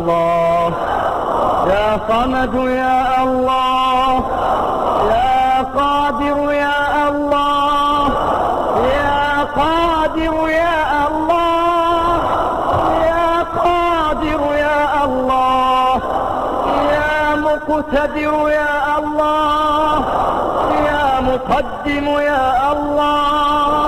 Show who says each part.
Speaker 1: الله، يا صمد يا الله، يا قادر يا الله، يا قادر يا الله، يا قادر يا الله، يا مقتدر يا الله، يا مقدم يا الله،